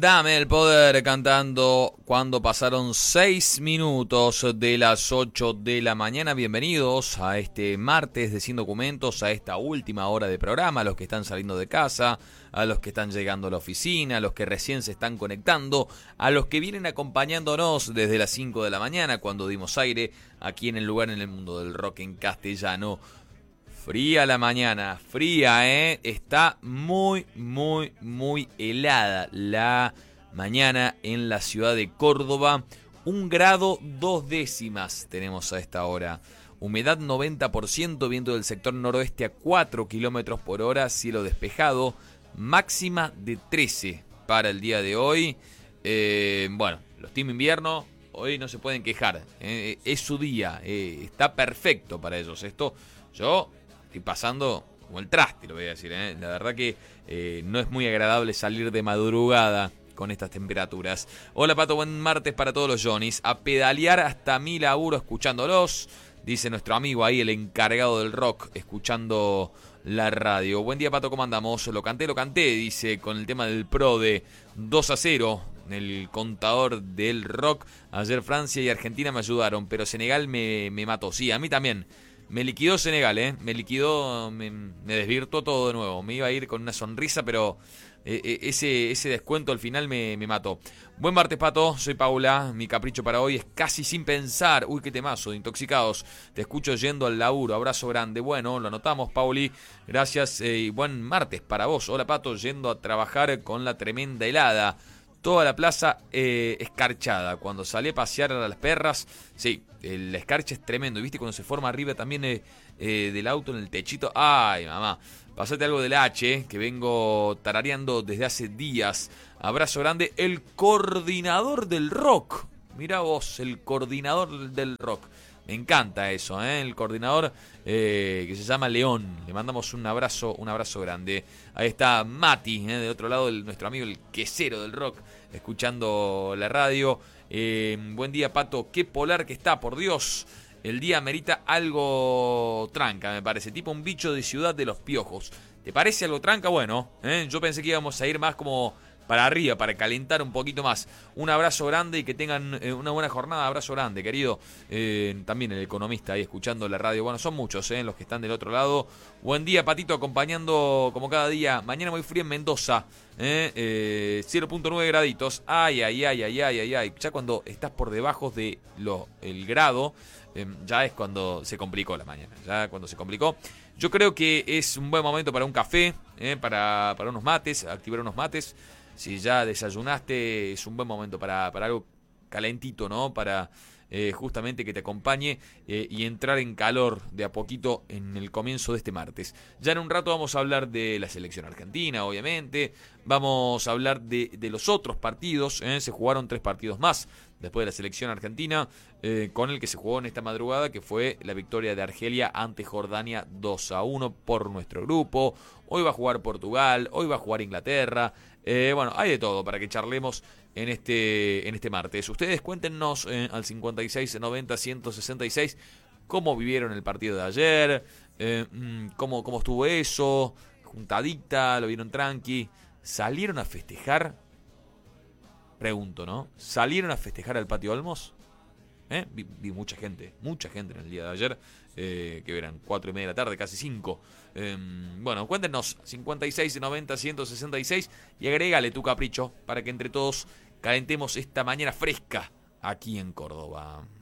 Dame el poder cantando cuando pasaron 6 minutos de las 8 de la mañana. Bienvenidos a este martes de Sin Documentos, a esta última hora de programa, a los que están saliendo de casa, a los que están llegando a la oficina, a los que recién se están conectando, a los que vienen acompañándonos desde las 5 de la mañana cuando dimos aire aquí en el lugar en el mundo del rock en castellano. Fría la mañana, fría, está muy helada la mañana en la ciudad de Córdoba. 1 grado 2 décimas tenemos a esta hora. Humedad 90%, viento del sector noroeste a 4 kilómetros por hora, cielo despejado. Máxima de 13 para el día de hoy. Bueno, los team invierno hoy no se pueden quejar. Es su día, está perfecto para ellos. Esto yo... estoy pasando como el traste, lo voy a decir, La verdad que no es muy agradable salir de madrugada con estas temperaturas. Hola Pato, buen martes para todos los Johnnys. A pedalear hasta mi laburo escuchándolos, dice nuestro amigo ahí, el encargado del rock, escuchando la radio. Buen día Pato, ¿cómo andamos? Lo canté, dice, con el tema del Pro de 2-0. El contador del rock. Ayer Francia y Argentina me ayudaron, pero Senegal me mató. Sí, a mí también. Me liquidó Senegal, me liquidó, me desvirtuó todo de nuevo. Me iba a ir con una sonrisa, pero ese descuento al final me mató. Buen martes, Pato, soy Paula. Mi capricho para hoy es Casi sin pensar. Uy, qué temazo, de Intoxicados. Te escucho yendo al laburo, abrazo grande. Bueno, lo anotamos, Pauli. Gracias y buen martes para vos. Hola, Pato, yendo a trabajar con la tremenda helada. Toda la plaza escarchada. Cuando salí a pasear a las perras, sí, el escarcha es tremendo. ¿Viste cuando se forma arriba también del auto en el techito? Ay, mamá, pasate algo del H, que vengo tarareando desde hace días. Abrazo grande. El coordinador del rock. Mirá vos, el coordinador del rock. Me encanta eso, el coordinador que se llama León. Le mandamos un abrazo grande. Ahí está Mati, de otro lado, nuestro amigo el quesero del rock, escuchando la radio. Buen día, Pato. Qué polar que está, por Dios. El día amerita algo tranca, me parece. Tipo un bicho de Ciudad de los Piojos. ¿Te parece algo tranca? Bueno, yo pensé que íbamos a ir más como para arriba, para calentar un poquito más. Un abrazo grande y que tengan una buena jornada. Abrazo grande, querido. También el economista ahí escuchando la radio. Bueno, son muchos los que están del otro lado. Buen día, Patito, acompañando como cada día. Mañana muy frío en Mendoza. 0.9 graditos. Ay. Ya cuando estás por debajo de el grado, ya es cuando se complicó la mañana. Ya cuando se complicó. Yo creo que es un buen momento para un café, para unos mates, activar unos mates. Si ya desayunaste, es un buen momento para algo calentito, ¿no? Para justamente que te acompañe y entrar en calor de a poquito en el comienzo de este martes. Ya en un rato vamos a hablar de la selección argentina, obviamente. Vamos a hablar de los otros partidos. Se jugaron 3 partidos más después de la selección argentina, con el que se jugó en esta madrugada, que fue la victoria de Argelia ante Jordania 2-1 por nuestro grupo. Hoy va a jugar Portugal, hoy va a jugar Inglaterra. Bueno, hay de todo para que charlemos en este martes. Ustedes cuéntenos al 5690-166 cómo vivieron el partido de ayer, cómo estuvo eso, juntadita, lo vieron tranqui, salieron a festejar. Pregunto, ¿no? ¿Salieron a festejar al Patio Olmos? Vi mucha gente en el día de ayer, que eran 4:30 de la tarde, casi 5. Bueno, cuéntenos, 5690-166 y agrégale tu capricho para que entre todos calentemos esta mañana fresca aquí en Córdoba.